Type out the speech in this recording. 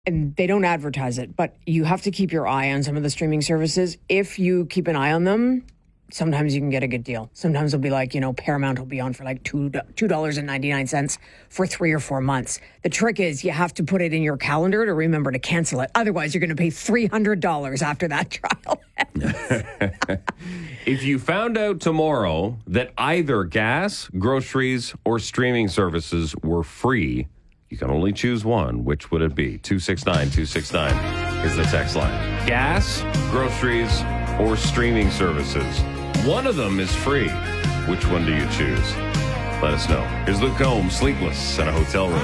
and they don't advertise it, but you have to keep your eye on some of the streaming services. If you keep an eye on them, sometimes you can get a good deal. Sometimes it'll be like, Paramount will be on for like $2.99 for 3 or 4 months. The trick is you have to put it in your calendar to remember to cancel it. Otherwise, you're going to pay $300 after that trial ends. If you found out tomorrow that either gas, groceries, or streaming services were free, you can only choose one. Which would it be? 269-269 is the text line. Gas, groceries, or streaming services. One of them is free. Which one do you choose? Let us know. Here's Luke Combs, Sleepless in a Hotel Room.